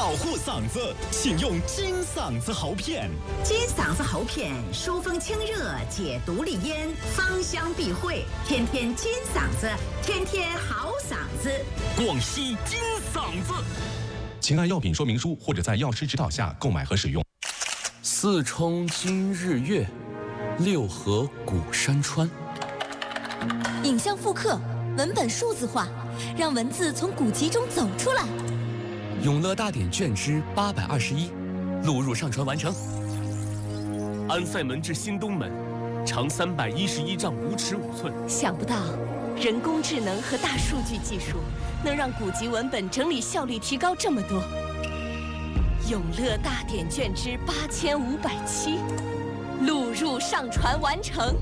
保护嗓子，请用金嗓子喉片。 金嗓子喉片疏风清热，解毒利咽，芳香避秽，天天金嗓子，天天好嗓子。 广西金嗓子， 请按药品说明书或者在药师指导下购买和使用。 四冲今日月，六合古山川。 影像复刻，文本数字化，让文字从古籍中走出来。 永乐大典卷之821，录入上传完成。安塞门至新东门，长311丈5尺5寸。 想不到，人工智能和大数据技术能让古籍文本整理效率提高这么多。永乐大典卷之8507，录入上传完成。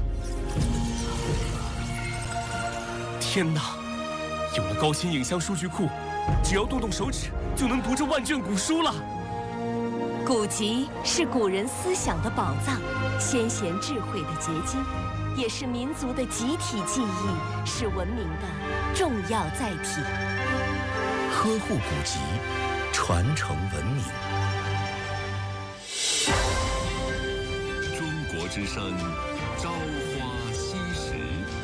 天哪，有了高清影像数据库，只要动动手指就能读这万卷古书了。 古籍是古人思想的宝藏，先贤智慧的结晶，也是民族的集体记忆，是文明的重要载体。 呵护古籍，传承文明。 中国之声，朝花夕拾。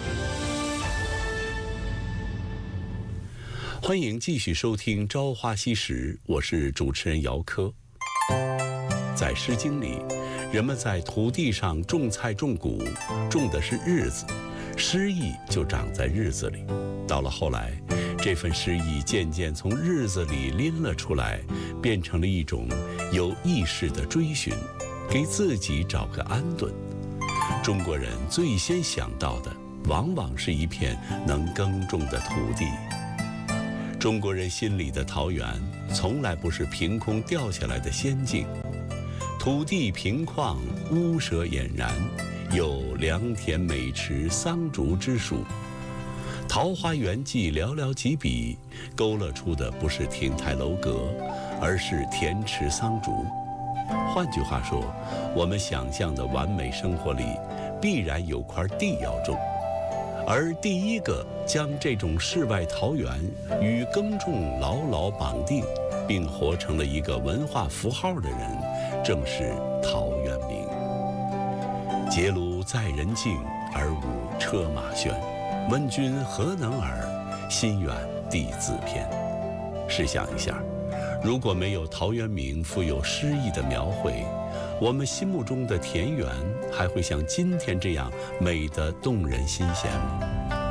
欢迎继续收听《朝花夕拾》，我是主持人姚科。在《诗经》里，人们在土地上种菜种谷，种的是日子，诗意就长在日子里。到了后来，这份诗意渐渐从日子里拎了出来，变成了一种有意识的追寻，给自己找个安顿。中国人最先想到的，往往是一片能耕种的土地。中国人心里的桃源，从来不是凭空掉下来的仙境。土地平旷，屋舍俨然，有良田美池桑竹之属。桃花源记寥寥几笔，勾勒出的不是亭台楼阁，而是田池桑竹。换句话说，我们想象的完美生活里，必然有块地要种。而第一个将这种世外桃源与耕种牢牢绑定，并活成了一个文化符号的人，正是陶渊明。结庐在人境，而无车马喧。问君何能尔？心远地自偏。试想一下，如果没有陶渊明富有诗意的描绘，我们心目中的田园还会像今天这样美得动人心弦吗？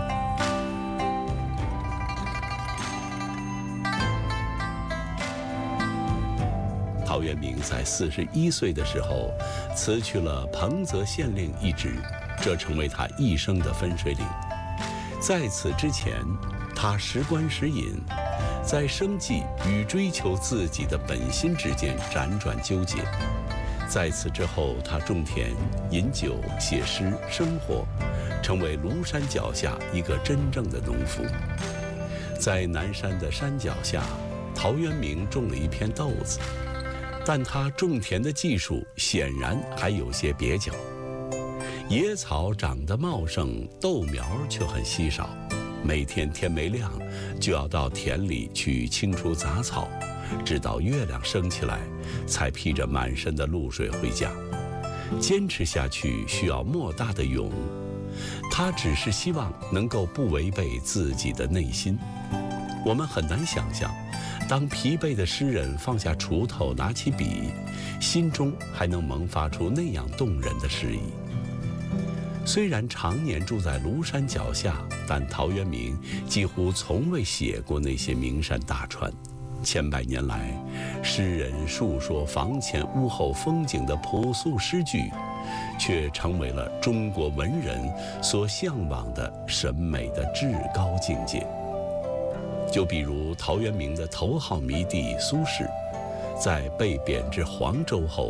陶渊明在41岁的时候辞去了彭泽县令一职，这成为他一生的分水岭。在此之前，他食官食饮，在生计与追求自己的本心之间辗转纠结。在此之后，他种田、饮酒、写诗、生活，成为庐山脚下一个真正的农夫。在南山的山脚下，陶渊明种了一片豆子，但他种田的技术显然还有些蹩脚。野草长得茂盛，豆苗却很稀少。每天天没亮，就要到田里去清除杂草，直到月亮升起来，才披着满身的露水回家。坚持下去需要莫大的勇，他只是希望能够不违背自己的内心。我们很难想象，当疲惫的诗人放下锄头，拿起笔，心中还能萌发出那样动人的诗意。虽然常年住在庐山脚下，但陶渊明几乎从未写过那些名山大川。千百年来，诗人述说房前屋后风景的朴素诗句，却成为了中国文人所向往的审美的至高境界。就比如陶渊明的头号迷弟苏轼，在被贬至黄州后，